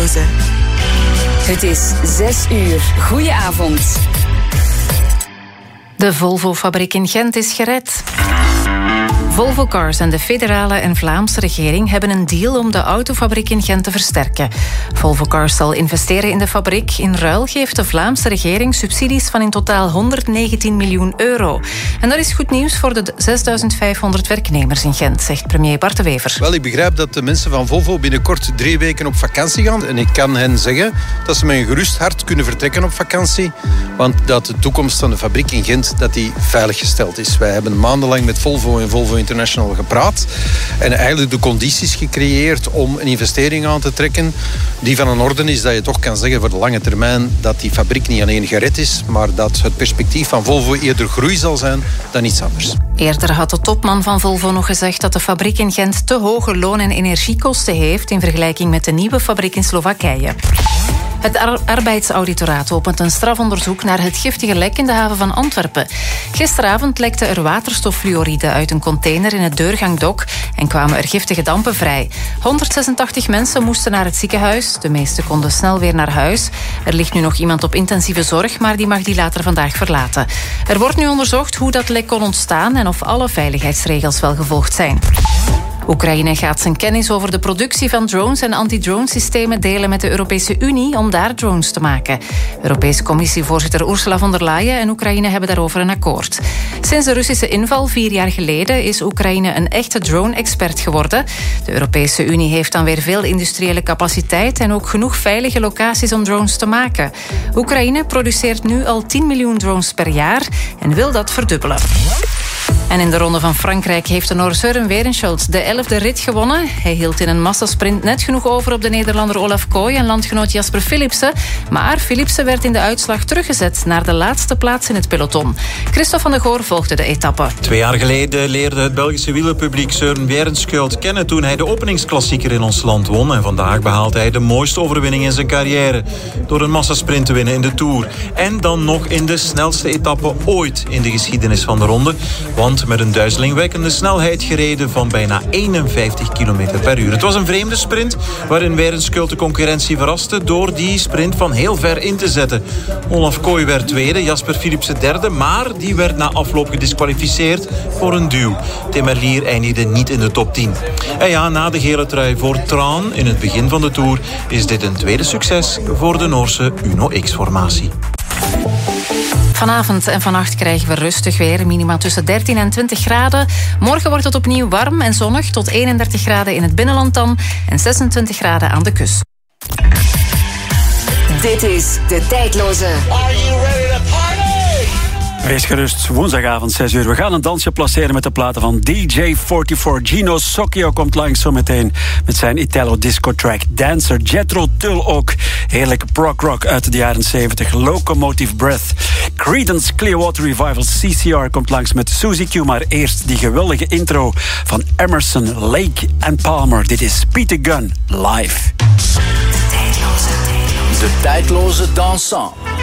tijdloze. Het is 6 uur. Goedenavond. De Volvo-fabriek in Gent is gered. Volvo Cars en de federale en Vlaamse regering hebben een deal om de autofabriek in Gent te versterken. Volvo Cars zal investeren in de fabriek. In ruil geeft de Vlaamse regering subsidies van in totaal 119 miljoen euro. En dat is goed nieuws voor de 6500 werknemers in Gent, zegt premier Bart de Wever. Wel, ik begrijp dat de mensen van Volvo binnenkort 3 weken op vakantie gaan. En ik kan hen zeggen dat ze met een gerust hart kunnen vertrekken op vakantie. Want dat de toekomst van de fabriek in Gent dat die veiliggesteld is. Wij hebben maandenlang met Volvo en Volvo International gepraat en eigenlijk de condities gecreëerd om een investering aan te trekken die van een orde is dat je toch kan zeggen voor de lange termijn dat die fabriek niet alleen gered is, maar dat het perspectief van Volvo eerder groei zal zijn dan iets anders. Eerder had de topman van Volvo nog gezegd dat de fabriek in Gent te hoge loon- en energiekosten heeft in vergelijking met de nieuwe fabriek in Slowakije. Het arbeidsauditoraat opent een strafonderzoek naar het giftige lek in de haven van Antwerpen. Gisteravond lekte er waterstoffluoride uit een container in het deurgangdok en kwamen er giftige dampen vrij. 186 mensen moesten naar het ziekenhuis. De meesten konden snel weer naar huis. Er ligt nu nog iemand op intensieve zorg, maar die mag die later vandaag verlaten. Er wordt nu onderzocht hoe dat lek kon ontstaan en of alle veiligheidsregels wel gevolgd zijn. Oekraïne gaat zijn kennis over de productie van drones en anti-drone-systemen delen met de Europese Unie om daar drones te maken. Europese Commissievoorzitter Ursula von der Leyen en Oekraïne hebben daarover een akkoord. Sinds de Russische inval 4 jaar geleden is Oekraïne een echte drone-expert geworden. De Europese Unie heeft dan weer veel industriële capaciteit en ook genoeg veilige locaties om drones te maken. Oekraïne produceert nu al 10 miljoen drones per jaar en wil dat verdubbelen. En in de Ronde van Frankrijk heeft de Noor Søren Werenskjold de 11e rit gewonnen. Hij hield in een massasprint net genoeg over op de Nederlander Olaf Kooi en landgenoot Jasper Philipsen. Maar Philipsen werd in de uitslag teruggezet naar de laatste plaats in het peloton. Christophe van der Goor volgde de etappe. 2 jaar geleden leerde het Belgische wielerpubliek Søren Werenskjold kennen toen hij de openingsklassieker in ons land won. En vandaag behaalt hij de mooiste overwinning in zijn carrière. Door een massasprint te winnen in de Tour. En dan nog in de snelste etappe ooit in de geschiedenis van de ronde. Want met een duizelingwekkende snelheid gereden van bijna 51 km per uur. Het was een vreemde sprint waarin Werenskjold de concurrentie verraste door die sprint van heel ver in te zetten. Olaf Kooi werd tweede, Jasper Philipsen derde, maar die werd na afloop gedisqualificeerd voor een duw. Tim Merlier eindigde niet in de top 10. En ja, na de gele trui voor Traan in het begin van de Tour is dit een tweede succes voor de Noorse Uno X-formatie. Vanavond en vannacht krijgen we rustig weer. Minima tussen 13 en 20 graden. Morgen wordt het opnieuw warm en zonnig. Tot 31 graden in het binnenland dan. En 26 graden aan de kust. Dit is De Tijdloze. Are you ready to party? Wees gerust, woensdagavond 6 uur. We gaan een dansje placeren met de platen van DJ44. Gino Socchio komt langs zo meteen met zijn Italo disco track Dancer. Jethro Tull ook. Heerlijke prog rock uit de jaren 70. Locomotive Breath. Creedence Clearwater Revival CCR komt langs met Suzy Q. Maar eerst die geweldige intro van Emerson, Lake and Palmer. Dit is Peter Gunn live. De tijdloze dansant.